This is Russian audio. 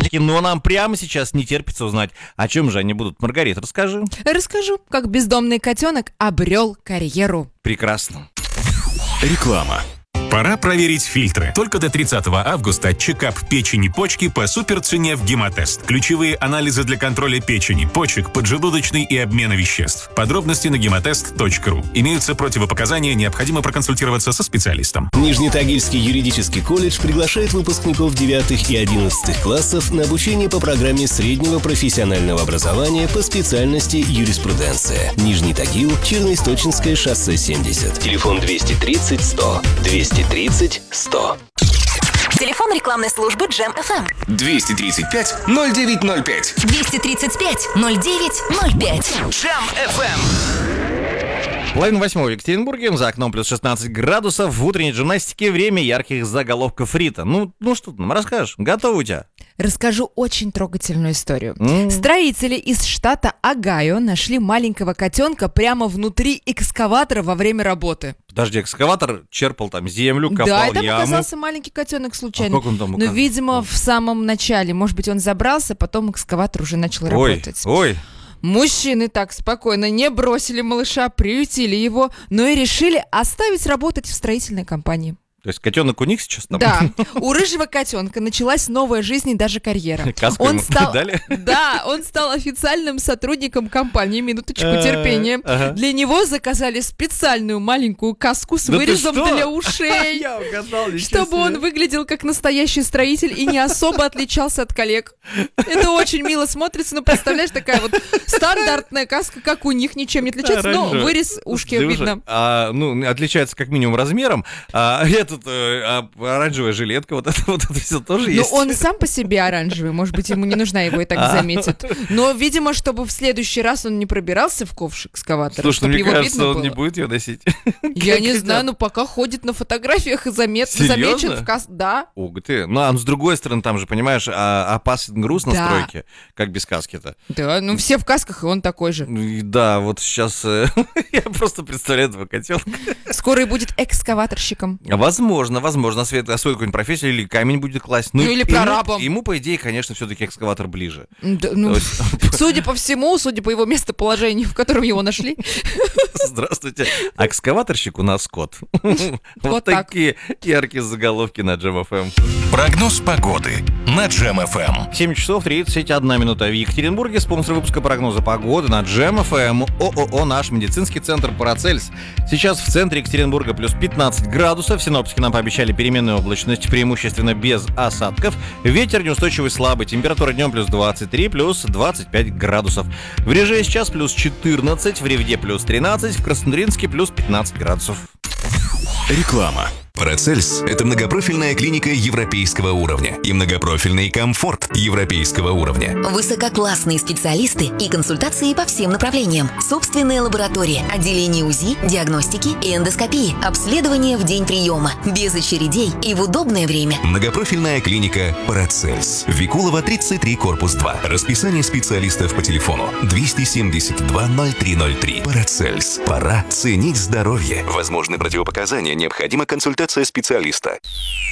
котики, но нам прямо сейчас не терпится узнать, о чем же они будут. Маргарита, расскажи. Расскажу, как бездомный котенок обрел карьеру. Прекрасно. Реклама. Пора проверить фильтры. Только до 30 августа чекап печени, почки по суперцене в Гемотест. Ключевые анализы для контроля печени, почек, поджелудочной и обмена веществ. Подробности на gematest.ru. Имеются противопоказания, необходимо проконсультироваться со специалистом. Нижнетагильский юридический колледж приглашает выпускников 9 и 11 классов на обучение по программе среднего профессионального образования по специальности юриспруденция. Нижний Тагил, Черноисточинское шоссе 70. Телефон 230 100 230 100. Телефон рекламной службы Джем FM. 235-0905. 235-0905. Джем FM. Половина восьмого в Екатеринбурге, за окном плюс 16 градусов, в утренней джимнастике время ярких заголовков Рита. Ну что ты нам расскажешь? Готово у тебя? Расскажу очень трогательную историю. Строители из штата Огайо нашли маленького котенка прямо внутри экскаватора во время работы. Подожди, экскаватор черпал там землю, копал да, и там яму. оказался маленький котенок случайно. А как он там Но, оказался? видимо, в самом начале. Может быть, он забрался, потом экскаватор уже начал работать. Ой. Мужчины так спокойно не бросили малыша, приютили его, но и решили оставить работать в строительной компании. То есть котенок у них сейчас там? Да, у рыжего котенка началась новая жизнь и даже карьера. Каску ему дали? Да, он стал официальным сотрудником компании. Минуточку терпения. Для него заказали специальную маленькую каску с вырезом для ушей. Я угадал, чтобы он выглядел как настоящий строитель и не особо отличался от коллег. Это очень мило смотрится, но представляешь, такая вот стандартная каска, как у них, ничем не отличается, но вырез ушки видно. Отличается как минимум размером. Оранжевая жилетка, вот это все тоже есть. Но он сам по себе оранжевый, может быть, ему не нужна, его и так заметят. Но, видимо, чтобы в следующий раз он не пробирался в ковш экскаватора, слушай, чтобы мне его кажется, видно он было. не будет ее носить. Я не знаю, но пока ходит на фотографиях и замечен в каске. Да. Ух ты. Ну, а с другой стороны, там же, понимаешь, опасен груз на стройке, как без каски-то. Да, ну все в касках, и он такой же. Да, вот сейчас я просто представляю этого котенка. Скоро и будет экскаваторщиком. Возможно, освоит какую-нибудь профессию или камень будет класть. Ну или прорабом. Ему, по идее, конечно, все-таки экскаватор ближе. Да, судя по всему, судя по его местоположению, в котором его нашли. Здравствуйте. Экскаваторщик у нас кот. Вот такие яркие заголовки на Джем FM. Прогноз погоды на Джем FM. 7 часов 31 минута в Екатеринбурге. Спонсор выпуска прогноза погоды на Джем FM. ООО «Наш медицинский центр Парацельс». Сейчас в центре Екатеринбурга плюс 15 градусов. Синоптики нам пообещали переменную облачность, преимущественно без осадков. Ветер неустойчивый слабый. Температура днем плюс 23, плюс 25 градусов. В Реже сейчас плюс 14, в Ревде плюс 13, в Краснодаринске плюс 15 градусов. Реклама. Парацельс – это многопрофильная клиника европейского уровня и многопрофильный комфорт европейского уровня. Высококлассные специалисты и консультации по всем направлениям. Собственная лаборатория, отделение УЗИ, диагностики и эндоскопии. Обследование в день приема. Без очередей и в удобное время. Многопрофильная клиника Парацельс. Викулова, 33, корпус 2. Расписание специалистов по телефону 272-0303. Парацельс. Пора ценить здоровье. Возможны противопоказания, необходима консультация специалиста.